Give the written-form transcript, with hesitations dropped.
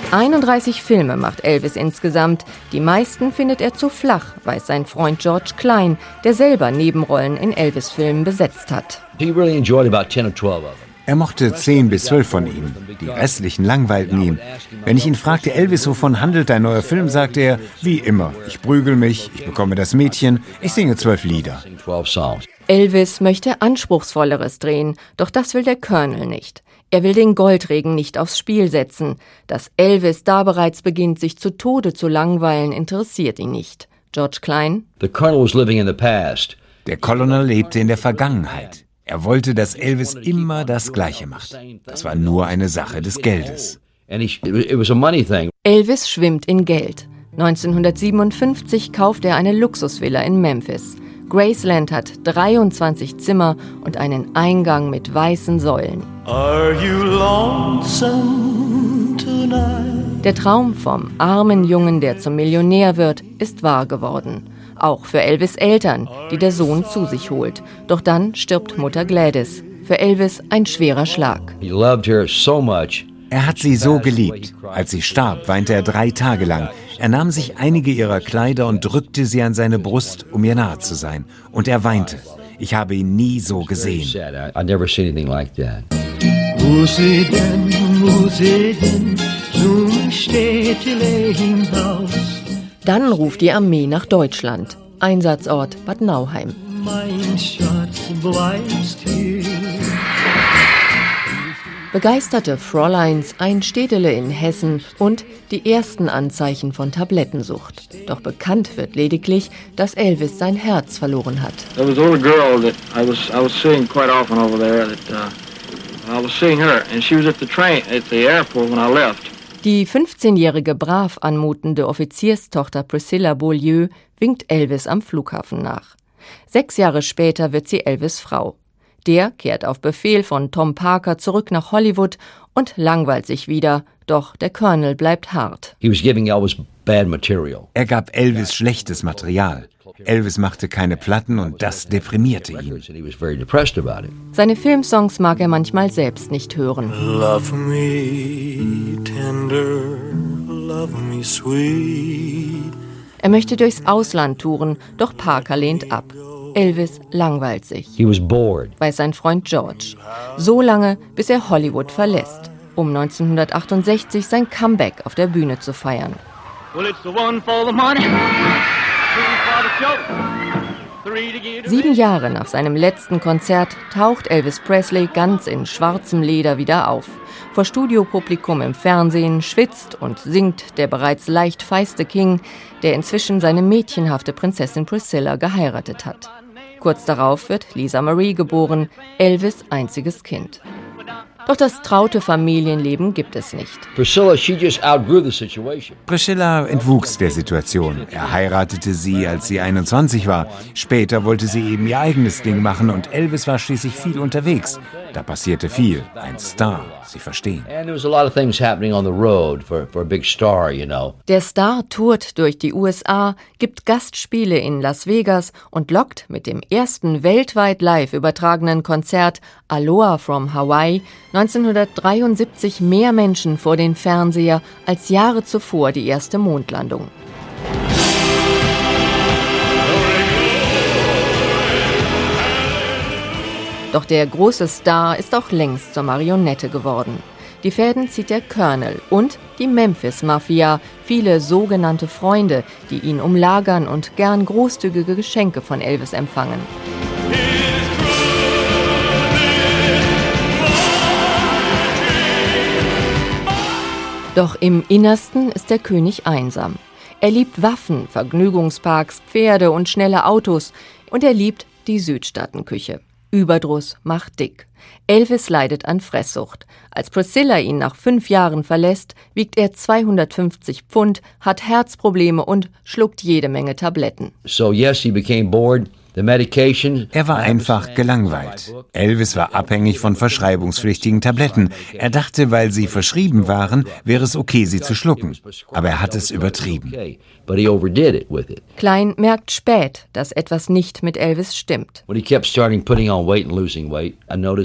31 Filme macht Elvis insgesamt. Die meisten findet er zu flach, weiß sein Freund George Klein, der selber Nebenrollen in Elvis-Filmen besetzt hat. Er mochte 10 bis 12 von ihnen. Die restlichen langweilten ihn. Wenn ich ihn fragte, Elvis, wovon handelt dein neuer Film, sagte er, wie immer, ich prügel mich, ich bekomme das Mädchen, ich singe 12 Lieder. Elvis möchte Anspruchsvolleres drehen, doch das will der Colonel nicht. Er will den Goldregen nicht aufs Spiel setzen. Dass Elvis da bereits beginnt, sich zu Tode zu langweilen, interessiert ihn nicht. George Klein: Der Colonel lebte in der Vergangenheit. Er wollte, dass Elvis immer das Gleiche macht. Das war nur eine Sache des Geldes. Elvis schwimmt in Geld. 1957 kauft er eine Luxusvilla in Memphis. Graceland hat 23 Zimmer und einen Eingang mit weißen Säulen. Der Traum vom armen Jungen, der zum Millionär wird, ist wahr geworden. Auch für Elvis' Eltern, die der Sohn zu sich holt. Doch dann stirbt Mutter Gladys. Für Elvis ein schwerer Schlag. Er hat sie so geliebt. Als sie starb, weinte er 3 Tage lang. Er nahm sich einige ihrer Kleider und drückte sie an seine Brust, um ihr nahe zu sein. Und er weinte. Ich habe ihn nie so gesehen. Dann ruft die Armee nach Deutschland. Einsatzort Bad Nauheim. Begeisterte Fräuleins, ein Städtele in Hessen und die ersten Anzeichen von Tablettensucht. Doch bekannt wird lediglich, dass Elvis sein Herz verloren hat. Die 15-jährige brav anmutende Offizierstochter Priscilla Beaulieu winkt Elvis am Flughafen nach. 6 Jahre später wird sie Elvis' Frau. Der kehrt auf Befehl von Tom Parker zurück nach Hollywood und langweilt sich wieder, doch der Colonel bleibt hart. Er gab Elvis schlechtes Material. Elvis machte keine Platten und das deprimierte ihn. Seine Filmsongs mag er manchmal selbst nicht hören. Love me tender, love me sweet. Er möchte durchs Ausland touren, doch Parker lehnt ab. Elvis langweilt sich, weiß sein Freund George. So lange, bis er Hollywood verlässt, um 1968 sein Comeback auf der Bühne zu feiern. 7 Jahre nach seinem letzten Konzert taucht Elvis Presley ganz in schwarzem Leder wieder auf. Vor Studiopublikum im Fernsehen schwitzt und singt der bereits leicht feiste King, der inzwischen seine mädchenhafte Prinzessin Priscilla geheiratet hat. Kurz darauf wird Lisa Marie geboren, Elvis' einziges Kind. Doch das traute Familienleben gibt es nicht. Priscilla entwuchs der Situation. Er heiratete sie, als sie 21 war. Später wollte sie eben ihr eigenes Ding machen und Elvis war schließlich viel unterwegs. Da passierte viel. Ein Star, Sie verstehen. Der Star tourt durch die USA, gibt Gastspiele in Las Vegas und lockt mit dem ersten weltweit live übertragenen Konzert Aloha from Hawaii 1973 mehr Menschen vor den Fernseher als Jahre zuvor die erste Mondlandung. Doch der große Star ist auch längst zur Marionette geworden. Die Fäden zieht der Colonel und die Memphis-Mafia, viele sogenannte Freunde, die ihn umlagern und gern großzügige Geschenke von Elvis empfangen. Doch im Innersten ist der König einsam. Er liebt Waffen, Vergnügungsparks, Pferde und schnelle Autos und er liebt die Südstaatenküche. Überdruss macht dick. Elvis leidet an Fresssucht. Als Priscilla ihn nach 5 Jahren verlässt, wiegt er 250 Pfund, hat Herzprobleme und schluckt jede Menge Tabletten. Er war einfach gelangweilt. Elvis war abhängig von verschreibungspflichtigen Tabletten. Er dachte, weil sie verschrieben waren, wäre es okay, sie zu schlucken. Aber er hat es übertrieben. Klein merkt spät, dass etwas nicht mit Elvis stimmt.